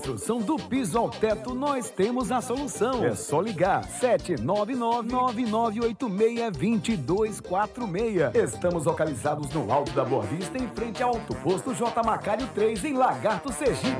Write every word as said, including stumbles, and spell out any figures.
Construção do piso ao teto, nós temos a solução. É só ligar sete nove nove, nove nove oito seis, dois dois quatro seis. Estamos localizados no alto da Boa Vista, em frente ao Alto Posto J. Macário três, em Lagarto, Sergipe.